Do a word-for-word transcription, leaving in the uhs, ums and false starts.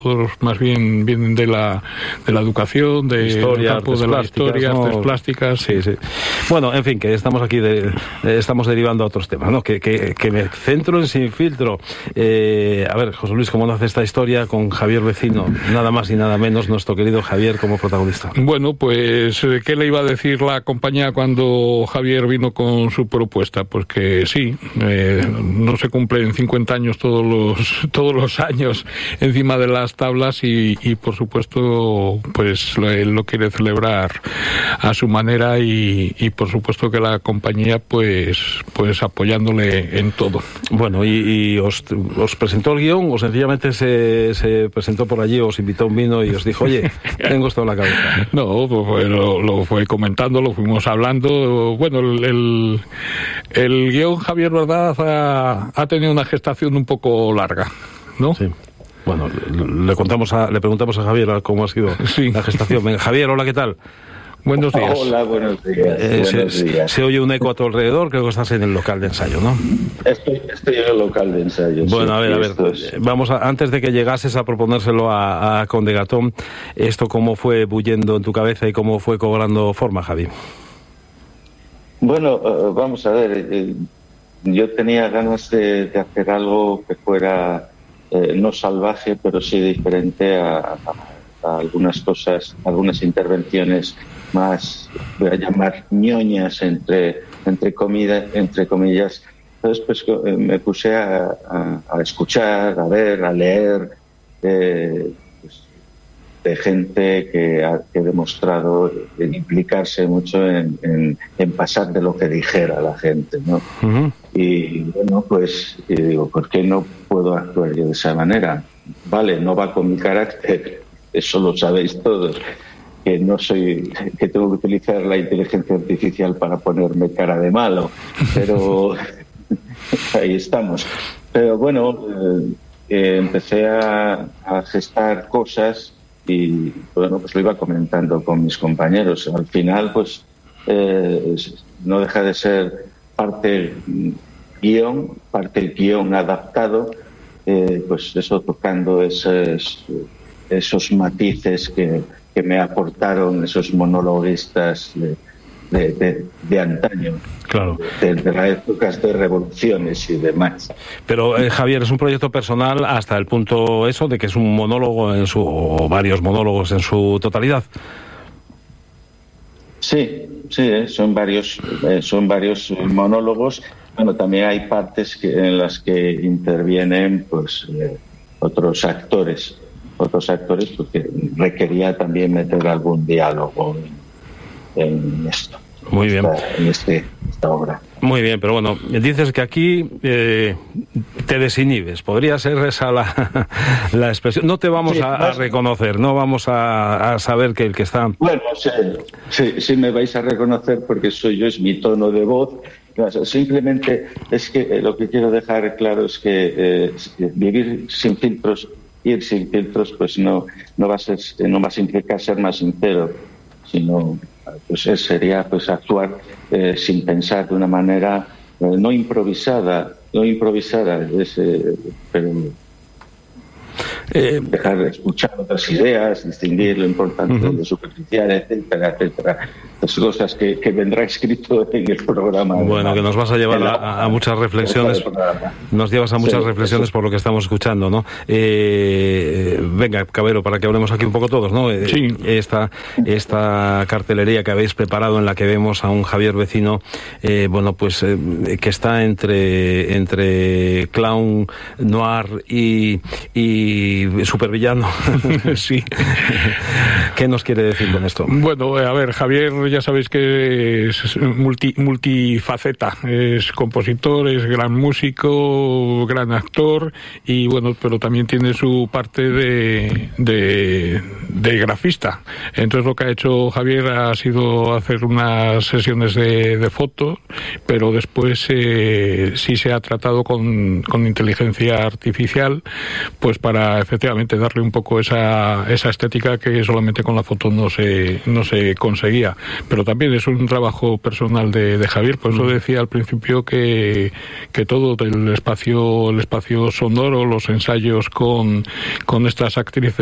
más bien vienen de la de la educación, de historia, campo de la historia, no, artes plásticas. Sí, sí. Bueno, en fin, que estamos aquí de, eh, estamos derivando a otros temas, ¿no? Que, que, que me centro en Sin Filtro. Eh, a ver, José Luis, ¿cómo nace esta historia con Javier Vecino? Nada más y nada menos, nuestro querido Javier como protagonista. Bueno, pues, ¿qué le iba a decir la compañía cuando Javier vino con su propuesta? Pues que sí, eh, no se cumplen cincuenta años todos los todos los años encima de las tablas y, y por supuesto pues él lo quiere celebrar a su manera y, y por supuesto que la compañía pues pues apoyándole en todo. Bueno, y, y os, os presentó el guión o sencillamente se, se presentó por allí, os invitó un vino y os dijo, oye, tengo esto en la cabeza? No, pues lo, lo fue comentando, lo fuimos hablando. Bueno, el, el, el guión, Javier, ¿verdad? Ha, ha tenido una gestación un poco larga, ¿no? Sí. Bueno, le contamos a, le preguntamos a Javier cómo ha sido sí. la gestación. Venga, Javier, hola, ¿qué tal? Buenos días. Hola, buenos días. Eh, buenos se, días. Se oye un eco a tu alrededor, creo que estás en el local de ensayo, ¿no? Estoy, estoy en el local de ensayo. Bueno, sí, a ver, a ver, es... vamos a, antes de que llegases a proponérselo a, a Conde Gatón, ¿esto cómo fue bullendo en tu cabeza y cómo fue cobrando forma, Javi? Bueno, uh, vamos a ver, eh, yo tenía ganas de, de hacer algo que fuera eh, no salvaje, pero sí diferente a, a, a algunas cosas, algunas intervenciones más, voy a llamar ñoñas entre entre comida, entre comillas. Entonces pues me puse a, a, a escuchar, a ver, a leer eh, pues, de gente que ha, que ha demostrado implicarse mucho en, en, en pasar de lo que dijera la gente, ¿no? Uh-huh. Y bueno, pues y digo, ¿por qué no puedo actuar yo de esa manera? Vale, no va con mi carácter, eso lo sabéis todos, que no soy, que tengo que utilizar la inteligencia artificial para ponerme cara de malo, pero ahí estamos. Pero bueno, eh, eh, empecé a, a gestar cosas y bueno, pues lo iba comentando con mis compañeros. Al final, pues eh, no deja de ser parte guión, parte guión adaptado, eh, pues eso, tocando esos, esos matices que, que me aportaron esos monologuistas de, de, de, de antaño, claro, de, de las épocas de revoluciones y demás. Pero eh, Javier, es un proyecto personal hasta el punto eso de que es un monólogo en su, o varios monólogos en su totalidad. Sí, sí, eh, son varios, eh, son varios monólogos. Bueno, también hay partes que, en las que intervienen, pues, eh, otros actores, otros actores, porque requería también meter algún diálogo en, en esto. Muy bien. Esta, en este, esta obra. Muy bien, pero bueno, dices que aquí eh, te desinhibes. Podría ser esa la, la expresión. No te vamos sí, a, a reconocer, no vamos a, a saber que el que está... Bueno, sí, sí, sí me vais a reconocer porque soy yo, es mi tono de voz. Simplemente es que eh, lo que quiero dejar claro es que eh, vivir sin filtros, ir sin filtros, pues no, no va a ser, no va a significar ser más sincero, sino pues sería pues actuar eh, sin pensar, de una manera eh, no improvisada, no improvisada, es, eh, pero eh, dejar de escuchar otras ideas, distinguir lo importante uh-huh. de lo superficial, etcétera, etcétera. Las cosas que, que vendrá escrito en el programa. Bueno, la, que nos vas a llevar la, a, a muchas reflexiones. Nos llevas a muchas sí, reflexiones eso. Por lo que estamos escuchando, ¿no? Eh, venga, Cabero, para que hablemos aquí un poco todos, ¿no? Sí. Esta, esta cartelería que habéis preparado en la que vemos a un Javier Vecino, eh, bueno, pues eh, que está entre, entre clown, noir y, y supervillano. Sí. ¿Qué nos quiere decir con esto? Bueno, a ver, Javier, ya sabéis que es multi, multifaceta, es compositor, es gran músico, gran actor y bueno, pero también tiene su parte de, de, de grafista. Entonces lo que ha hecho Javier ha sido hacer unas sesiones de, de fotos, pero después eh, sí se ha tratado con, con inteligencia artificial, pues para efectivamente darle un poco esa, esa estética que solamente lógicamente con la foto no se no se conseguía, pero también es un trabajo personal de, de Javier. Por eso decía al principio que, que todo el espacio el espacio sonoro, los ensayos con, con estas actrices